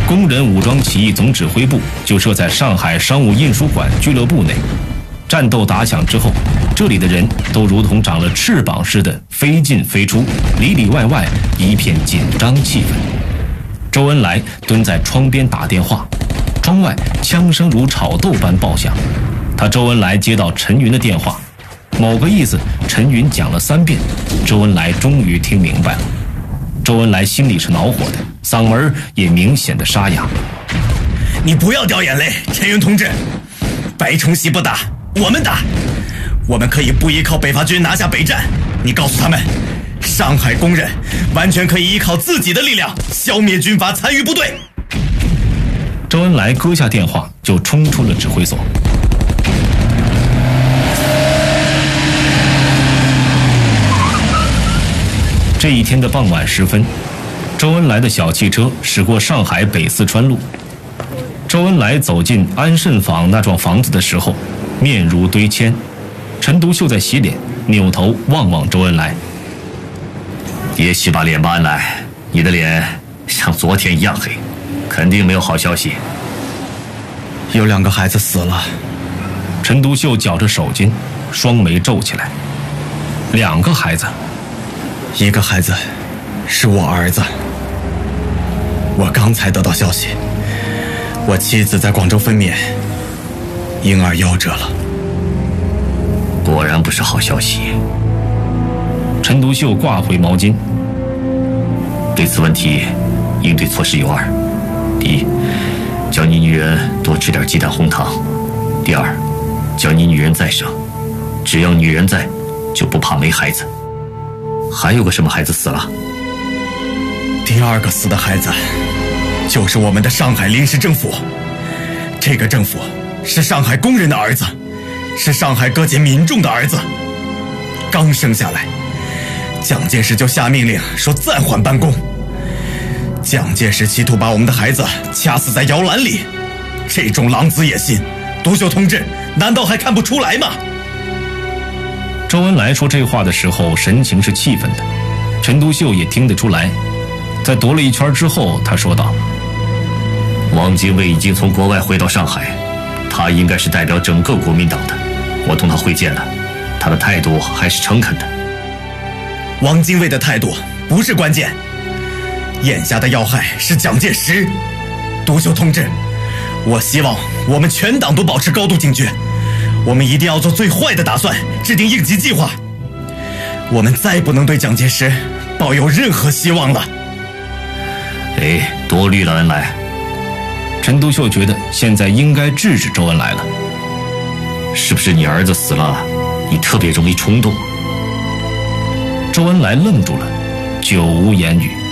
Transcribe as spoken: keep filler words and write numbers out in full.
工人武装起义总指挥部就设在上海商务印书馆俱乐部内。战斗打响之后，这里的人都如同长了翅膀似的飞进飞出，里里外外一片紧张气氛。周恩来蹲在窗边打电话，窗外枪声如炒豆般爆响。他周恩来接到陈云的电话，某个意思陈云讲了三遍，周恩来终于听明白了。周恩来心里是恼火的，嗓门也明显的沙哑。 你不要掉眼泪，陈云同志，白崇禧不打，我们打，我们可以不依靠北伐军拿下北站。你告诉他们，上海工人完全可以依靠自己的力量消灭军阀残余部队。 周恩来搁下电话就冲出了指挥所。这一天的傍晚时分，周恩来的小汽车驶过上海北四川路。周恩来走进安慎坊那幢房子的时候，面如堆铅。陈独秀在洗脸，扭头望望周恩来。 别洗把脸吧，恩来，你的脸像昨天一样黑，肯定没有好消息。 有两个孩子死了。 陈独秀绞着手巾，双眉皱起来。两个孩子， 一个孩子是我儿子，我刚才得到消息，我妻子在广州分娩，婴儿夭折了。 果然不是好消息。 陈独秀挂回毛巾。 对此问题，应对措施有二：第一，叫你女人多吃点鸡蛋红糖；第二，叫你女人再生，只要女人在，就不怕没孩子。还有个什么孩子死了？ 第二个死的孩子就是我们的上海临时政府。这个政府是上海工人的儿子，是上海各界民众的儿子。刚生下来，蒋介石就下命令说暂缓办公。蒋介石企图把我们的孩子掐死在摇篮里，这种狼子野心，独秀同志难道还看不出来吗？ 周恩来说这话的时候神情是气愤的，陈独秀也听得出来。在踱了一圈之后，他说道： 汪精卫已经从国外回到上海，他应该是代表整个国民党的，我同他会见了，他的态度还是诚恳的。 汪精卫的态度不是关键，眼下的要害是蒋介石。独秀同志，我希望我们全党都保持高度警觉，我们一定要做最坏的打算，制定应急计划。我们再不能对蒋介石抱有任何希望了。 哎，多虑了，恩来。 陈独秀觉得现在应该制止周恩来了。 是不是你儿子死了，你特别容易冲动？ 周恩来愣住了，久无言语。